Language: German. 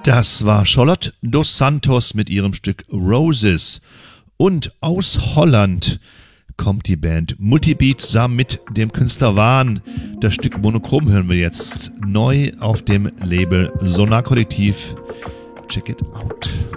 Das war Charlotte dos Santos mit ihrem Stück Roses. Und aus Holland kommt die Band Multibeat zusammen mit dem Künstler Wahn. Das Stück Monochrom hören wir jetzt neu auf dem Label Sonar Kollektiv. Check it out.